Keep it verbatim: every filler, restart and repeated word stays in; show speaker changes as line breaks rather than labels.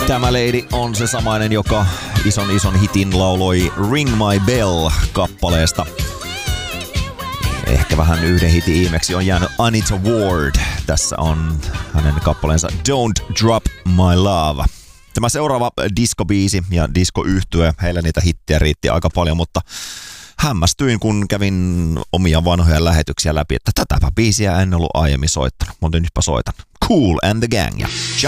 Tämä lady on se samainen, joka ison ison hitin lauloi Ring My Bell-kappaleesta. Ehkä vähän yhden hitin iimeksi on jäänyt Anita Ward. Tässä on hänen kappaleensa Don't Drop My Love. Tämä seuraava diskobiisi ja diskoyhtye, heillä niitä hittejä riitti aika paljon, mutta hämmästyin, kun kävin omia vanhoja lähetyksiä läpi, että tätäpä biisiä en ollut aiemmin soittanut, mutta nytpä soitan. Kool and the Gang ja